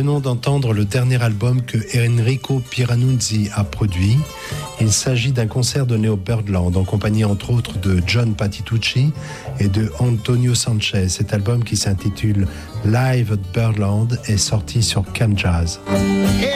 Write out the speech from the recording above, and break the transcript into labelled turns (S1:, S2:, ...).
S1: venons d'entendre le dernier album que Enrico Pieranunzi a produit. Il s'agit d'un concert donné au Birdland en compagnie entre autres de John Patitucci et de Antonio Sanchez. Cet album qui s'intitule Live at Birdland est sorti sur Cam Jazz.